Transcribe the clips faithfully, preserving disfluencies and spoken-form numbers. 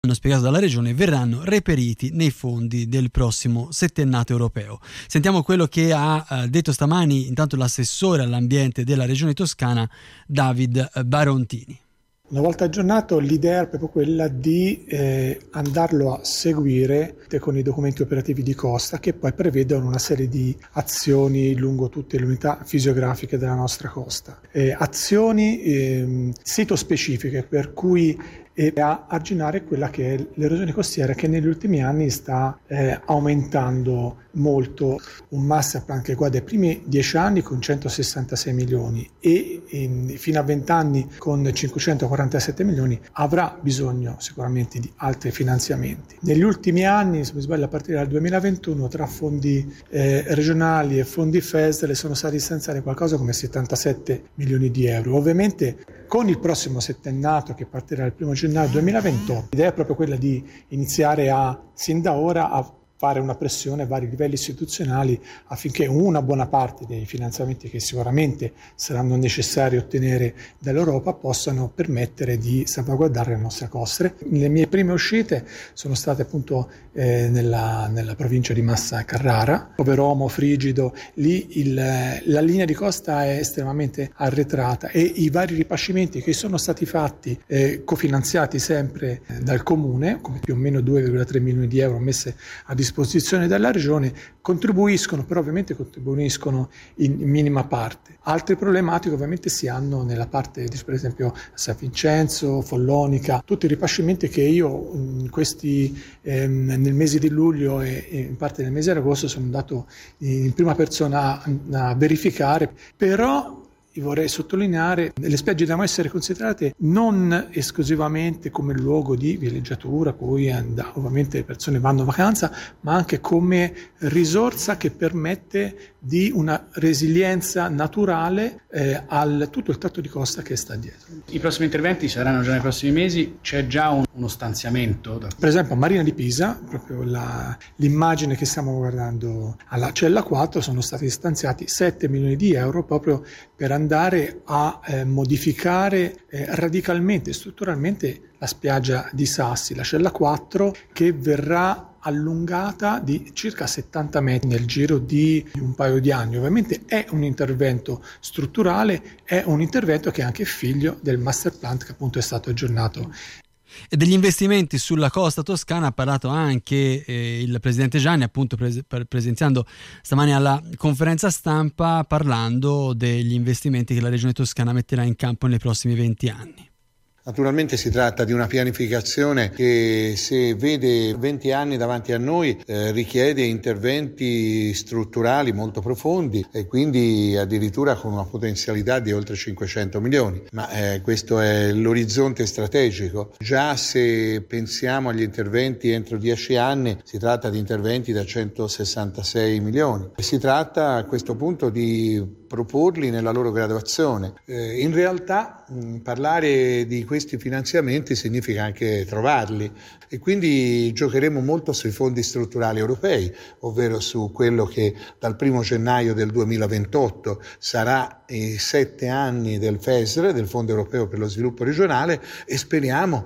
hanno spiegato dalla regione, verranno reperiti nei fondi del prossimo settennato europeo. Sentiamo quello che ha eh, detto stamani intanto l'assessore all'ambiente della regione toscana, David Barontini. Una volta aggiornato, l'idea è proprio quella di eh, andarlo a seguire con i documenti operativi di costa, che poi prevedono una serie di azioni lungo tutte le unità fisiografiche della nostra costa. Eh, azioni eh, sito specifiche, per cui e a arginare quella che è l'erosione costiera, che negli ultimi anni sta eh, aumentando molto. Un master plan che guarda i primi dieci anni con centosessantasei milioni e in, fino a venti anni con cinquecentoquarantasette milioni avrà bisogno sicuramente di altri finanziamenti. Negli ultimi anni, se mi sbaglio a partire dal duemilaventuno, tra fondi eh, regionali e fondi F E S le sono stati stanziati qualcosa come settantasette milioni di euro. Ovviamente con il prossimo settennato, che partirà il primo gennaio duemilaventotto, l'idea è proprio quella di iniziare a, sin da ora, a fare una pressione a vari livelli istituzionali affinché una buona parte dei finanziamenti che sicuramente saranno necessari ottenere dall'Europa possano permettere di salvaguardare le nostre coste. Le mie prime uscite sono state appunto eh, nella, nella provincia di Massa Carrara, Poveromo, Frigido. Lì il, la linea di costa è estremamente arretrata e i vari ripascimenti che sono stati fatti, eh, cofinanziati sempre eh, dal Comune, come più o meno due virgola tre milioni di euro messe a disposizione disposizione della regione, contribuiscono, però ovviamente contribuiscono in minima parte. Altre problematiche ovviamente si hanno nella parte di, per esempio, San Vincenzo, Follonica, tutti i ripascimenti che io in questi, ehm, nel mese di luglio e, e in parte nel mese di agosto sono andato in prima persona a, a verificare, però io vorrei sottolineare che le spiagge devono essere considerate non esclusivamente come luogo di villeggiatura, cui ovviamente le persone vanno a vacanza, ma anche come risorsa che permette di una resilienza naturale eh, al tutto il tratto di costa che sta dietro. I prossimi interventi saranno già nei prossimi mesi, c'è già un, uno stanziamento? Da... Per esempio a Marina di Pisa, proprio la, l'immagine che stiamo guardando alla cella quattro, sono stati stanziati sette milioni di euro proprio per andare a eh, modificare eh, radicalmente e strutturalmente la spiaggia di Sassi, la cella quattro, che verrà allungata di circa settanta metri nel giro di un paio di anni. Ovviamente è un intervento strutturale, è un intervento che è anche figlio del master plan che appunto è stato aggiornato. E degli investimenti sulla costa toscana ha parlato anche eh, il presidente Gianni, appunto pres- presenziando stamani alla conferenza stampa, parlando degli investimenti che la regione toscana metterà in campo nei prossimi venti anni. Naturalmente si tratta di una pianificazione che, se vede venti anni davanti a noi, eh, richiede interventi strutturali molto profondi e quindi addirittura con una potenzialità di oltre cinquecento milioni. Ma eh, questo è l'orizzonte strategico. Già se pensiamo agli interventi entro dieci anni, si tratta di interventi da centosessantasei milioni. Si tratta a questo punto di proporli nella loro graduazione. Eh, in realtà mh, parlare di questi finanziamenti significa anche trovarli e quindi giocheremo molto sui fondi strutturali europei, ovvero su quello che dal primo gennaio del duemilaventotto sarà i sette anni del F E S R, del Fondo Europeo per lo Sviluppo Regionale, e speriamo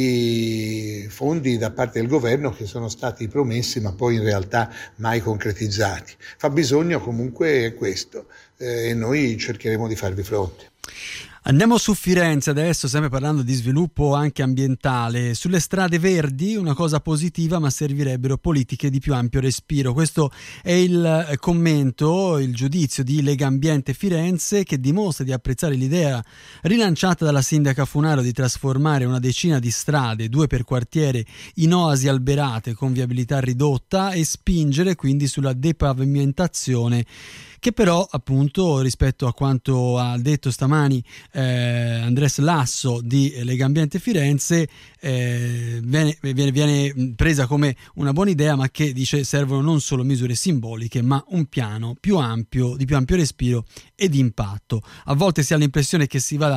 di fondi da parte del governo che sono stati promessi ma poi in realtà mai concretizzati. Fa bisogno comunque questo eh, e noi cercheremo di farvi fronte. Andiamo su Firenze adesso, sempre parlando di sviluppo anche ambientale. Sulle strade verdi una cosa positiva, ma servirebbero politiche di più ampio respiro. Questo è il commento, il giudizio di Lega Ambiente Firenze, che dimostra di apprezzare l'idea rilanciata dalla sindaca Funaro di trasformare una decina di strade, due per quartiere, in oasi alberate con viabilità ridotta e spingere quindi sulla depavimentazione, che però appunto rispetto a quanto ha detto stamani eh, Andres Lasso di Lega Ambiente Firenze eh, viene, viene, viene presa come una buona idea, ma che dice servono non solo misure simboliche ma un piano più ampio, di più ampio respiro e di impatto. A volte si ha l'impressione che si vada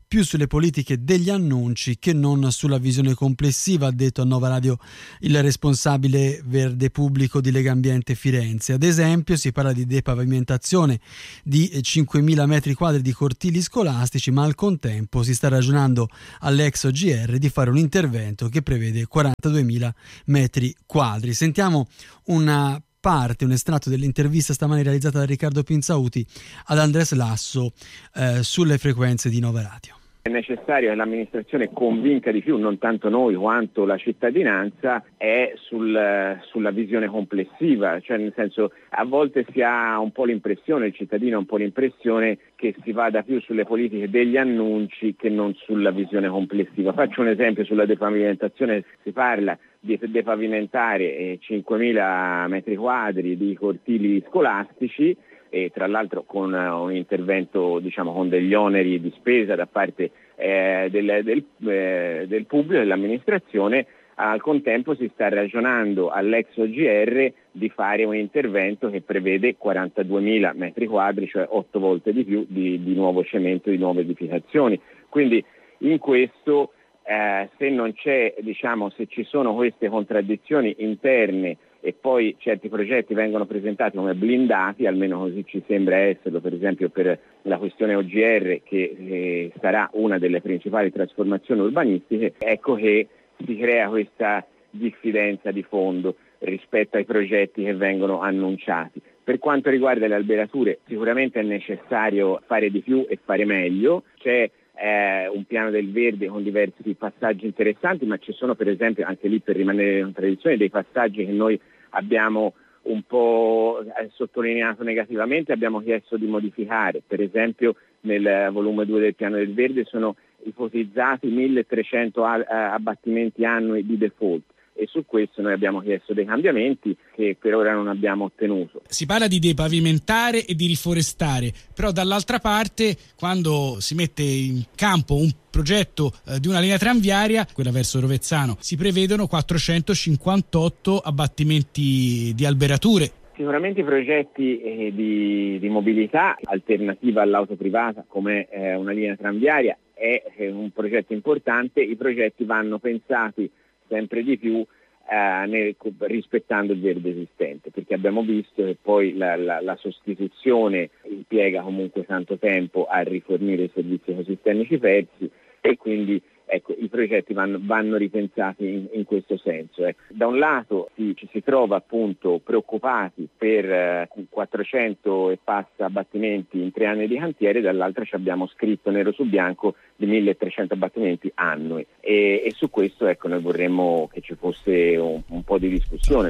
più sulle politiche degli annunci che non sulla visione complessiva, ha detto a Nova Radio il responsabile verde pubblico di Legambiente Firenze. Ad esempio si parla di depavimentazione di cinquemila metri quadri di cortili scolastici, ma al contempo si sta ragionando all'ex O G R di fare un intervento che prevede quarantaduemila metri quadri. Sentiamo una parte, un estratto dell'intervista stamani realizzata da Riccardo Pinzauti ad Andres Lasso eh, sulle frequenze di Nova Radio. È necessario che l'amministrazione convinca di più, non tanto noi quanto la cittadinanza, è sul, sulla visione complessiva, cioè nel senso a volte si ha un po' l'impressione, il cittadino ha un po' l'impressione che si vada più sulle politiche degli annunci che non sulla visione complessiva. Faccio un esempio sulla depavimentazione, si parla di depavimentare cinquemila metri quadri di cortili scolastici, e tra l'altro con un intervento diciamo con degli oneri di spesa da parte eh, del, del, eh, del pubblico, dell'amministrazione. Al contempo si sta ragionando all'ex O G R di fare un intervento che prevede quarantaduemila metri quadri, cioè otto volte di più di, di nuovo cemento, di nuove edificazioni. Quindi in questo eh, se non c'è, diciamo, se ci sono queste contraddizioni interne e poi certi progetti vengono presentati come blindati, almeno così ci sembra esserlo, per esempio per la questione O G R che eh, sarà una delle principali trasformazioni urbanistiche, ecco che si crea questa diffidenza di fondo rispetto ai progetti che vengono annunciati. Per quanto riguarda le alberature, sicuramente è necessario fare di più e fare meglio. C'è eh, un piano del verde con diversi passaggi interessanti, ma ci sono per esempio, anche lì per rimanere in tradizione, dei passaggi che noi abbiamo un po' sottolineato negativamente, abbiamo chiesto di modificare. Per esempio nel volume due del piano del verde sono ipotizzati milletrecento abbattimenti annui di default, e su questo noi abbiamo chiesto dei cambiamenti che per ora non abbiamo ottenuto. Si parla di depavimentare e di riforestare, però dall'altra parte quando si mette in campo un progetto eh, di una linea tranviaria, quella verso Rovezzano, si prevedono quattrocentocinquantotto abbattimenti di alberature. Sicuramente i progetti eh, di, di mobilità alternativa all'auto privata come eh, una linea tranviaria è, è un progetto importante. I progetti vanno pensati sempre di più eh, nel, rispettando il verde esistente, perché abbiamo visto che poi la, la, la sostituzione impiega comunque tanto tempo a rifornire i servizi ecosistemici persi, e quindi ecco, i progetti vanno, vanno ripensati in, in questo senso. Eh. Da un lato si, ci si trova appunto preoccupati per eh, quattrocento e passa abbattimenti in tre anni di cantiere, dall'altro ci abbiamo scritto nero su bianco di milletrecento abbattimenti annui, e, e su questo ecco, noi vorremmo che ci fosse un, un po' di discussione.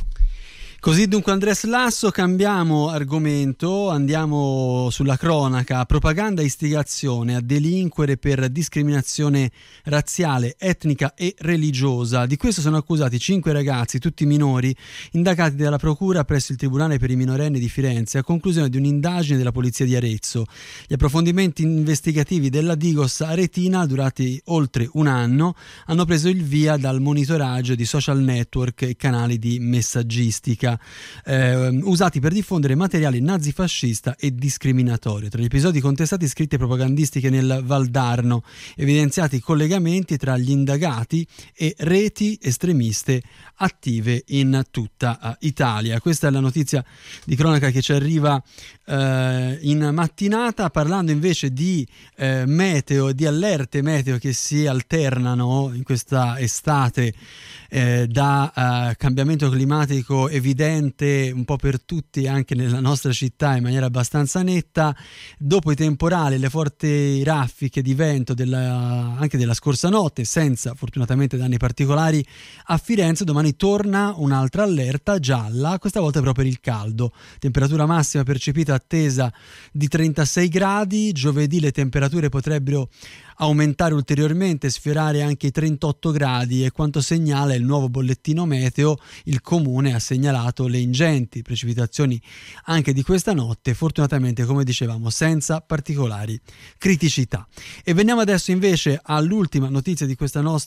Così dunque Andres Lasso. Cambiamo argomento, andiamo sulla cronaca. Propaganda e istigazione a delinquere per discriminazione razziale, etnica e religiosa. Di questo sono accusati cinque ragazzi, tutti minori, indagati dalla procura presso il Tribunale per i minorenni di Firenze a conclusione di un'indagine della polizia di Arezzo. Gli approfondimenti investigativi della Digos Aretina, durati oltre un anno, hanno preso il via dal monitoraggio di social network e canali di messaggistica Eh, usati per diffondere materiale nazifascista e discriminatorio. Tra gli episodi contestati scritte propagandistiche nel Valdarno, evidenziati collegamenti tra gli indagati e reti estremiste attive in tutta uh, Italia. Questa è la notizia di cronaca che ci arriva uh, in mattinata. Parlando invece di uh, meteo, di allerte meteo che si alternano in questa estate, eh, da uh, cambiamento climatico evidente un po' per tutti, anche nella nostra città in maniera abbastanza netta. Dopo i temporali, le forti raffiche di vento della, anche della scorsa notte, senza fortunatamente danni particolari a Firenze, domani torna un'altra allerta gialla, questa volta però per il caldo. Temperatura massima percepita attesa di trentasei gradi. Giovedì le temperature potrebbero aumentare ulteriormente, sfiorare anche i trentotto gradi, e quanto segnala il nuovo bollettino meteo, il comune ha segnalato le ingenti precipitazioni anche di questa notte, fortunatamente come dicevamo senza particolari criticità. E veniamo adesso invece all'ultima notizia di questa nostra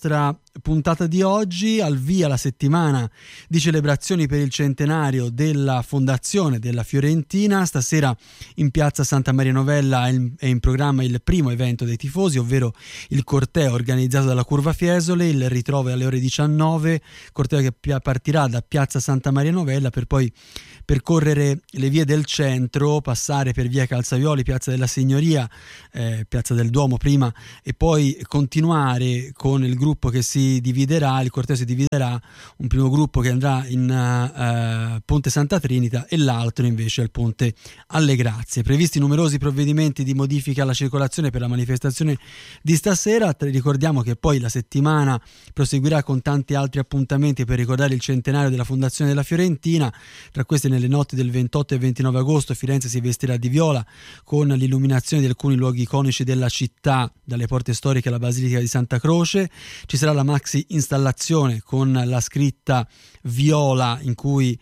puntata di oggi. Al via la settimana di celebrazioni per il centenario della fondazione della Fiorentina. Stasera in piazza Santa Maria Novella è in programma il primo evento dei tifosi, ovvero il corteo organizzato dalla Curva Fiesole. Il ritrovo è alle ore diciannove, corteo che partirà da piazza Santa Maria Novella per poi percorrere le vie del centro, passare per via Calzavioli, piazza della Signoria, eh, piazza del Duomo prima, e poi continuare con il gruppo che si dividerà. Il corteo si dividerà, un primo gruppo che andrà in uh, Ponte Santa Trinita e l'altro invece al Ponte alle Grazie. Previsti numerosi provvedimenti di modifica alla circolazione per la manifestazione di stasera. Ricordiamo che poi la settimana proseguirà con tanti altri appuntamenti per ricordare il centenario della fondazione della Fiorentina. Tra questi, nelle notti del ventotto e ventinove agosto Firenze si vestirà di viola con l'illuminazione di alcuni luoghi iconici della città, dalle porte storiche alla Basilica di Santa Croce. Ci sarà la maxi installazione con la scritta viola, in cui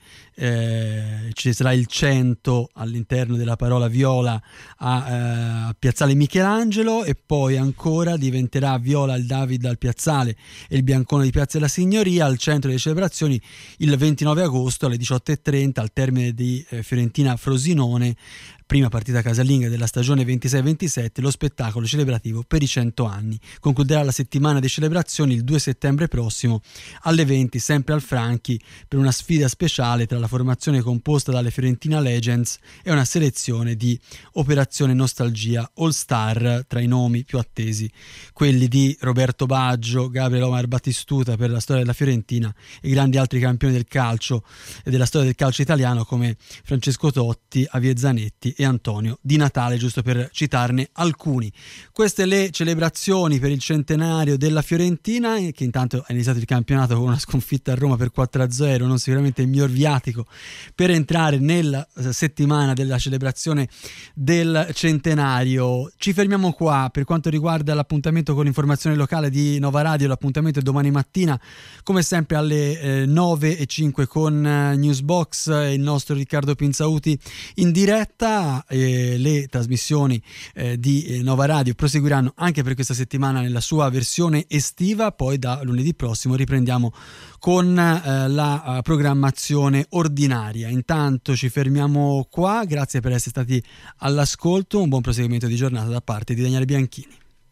eh, ci sarà il cento all'interno della parola viola a, eh, a Piazzale Michelangelo, e poi ancora diventerà viola il David al Piazzale e il Biancone di Piazza della Signoria. Al centro delle celebrazioni il ventinove agosto alle diciotto e trenta, al termine di eh, Fiorentina Frosinone, prima partita casalinga della stagione ventisei ventisette, lo spettacolo celebrativo per i cento anni. Concluderà la settimana di celebrazioni il due settembre prossimo alle venti, sempre al Franchi, per una sfida speciale tra la formazione composta dalle Fiorentina Legends e una selezione di Operazione Nostalgia All Star, tra i nomi più attesi quelli di Roberto Baggio, Gabriel Omar Battistuta per la storia della Fiorentina e grandi altri campioni del calcio e della storia del calcio italiano come Francesco Totti, Avie Zanetti e Antonio Di Natale, giusto per citarne alcuni. Queste le celebrazioni per il centenario della Fiorentina, che intanto ha iniziato il campionato con una sconfitta a Roma per quattro a zero, non sicuramente il miglior viatico per entrare nella settimana della celebrazione del centenario. Ci fermiamo qua per quanto riguarda l'appuntamento con l'informazione locale di Nova Radio. L'appuntamento è domani mattina come sempre alle eh, nove e cinque con eh, Newsbox, eh, il nostro Riccardo Pinzauti in diretta. E le trasmissioni eh, di eh, Nova Radio proseguiranno anche per questa settimana nella sua versione estiva. Poi da lunedì prossimo riprendiamo con eh, la uh, programmazione ordinaria. Intanto ci fermiamo qua, grazie per essere stati all'ascolto, un buon proseguimento di giornata da parte di Daniele Bianchini.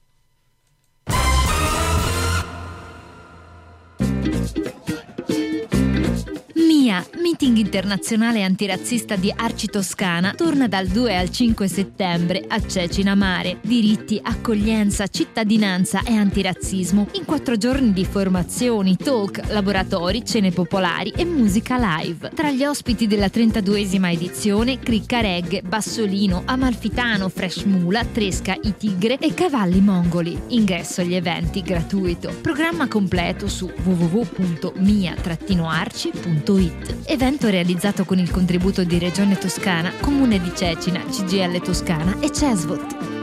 MIA, Meeting internazionale antirazzista di Arci Toscana, torna dal due al cinque settembre a Cecina Mare. Diritti, accoglienza, cittadinanza e antirazzismo in quattro giorni di formazioni, talk, laboratori, cene popolari e musica live. Tra gli ospiti della trentaduesima edizione, Cricca Reggae, Bassolino, Amalfitano, Fresh Mula, Tresca, I Tigre e Cavalli Mongoli. Ingresso agli eventi gratuito. Programma completo su w w w punto mia arci punto it. Evento realizzato con il contributo di Regione Toscana, Comune di Cecina, C G I L Toscana e Cesvot.